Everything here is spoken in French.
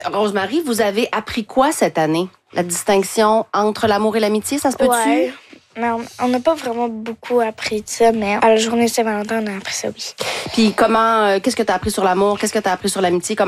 Rosemary, vous avez appris quoi cette année? La distinction entre l'amour et l'amitié, ça se peut-tu? Ouais. Mais on n'a pas vraiment beaucoup appris de ça, mais à la journée Saint-Valentin, on a appris ça, oui. Puis comment, qu'est-ce que tu as appris sur l'amour? Qu'est-ce que tu as appris sur l'amitié?